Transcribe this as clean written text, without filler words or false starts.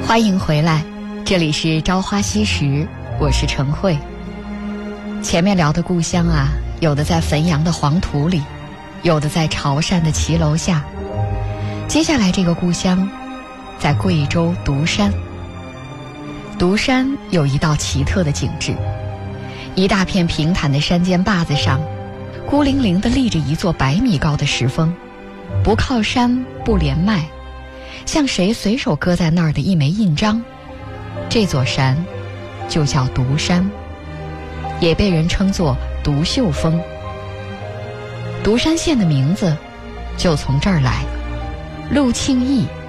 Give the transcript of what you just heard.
欢迎回来，这里是朝花夕拾，我是陈慧。前面聊的故乡啊，有的在汾阳的黄土里，有的在潮汕的骑楼下。接下来这个故乡在贵州独山。独山有一道奇特的景致，一大片平坦的山间坝子上，孤零零地立着一座100米高的石峰，不靠山不连麦，像谁随手搁在那儿的一枚印章。这座山就叫独山，也被人称作独秀峰。独山县的名字就从这儿来。陆庆义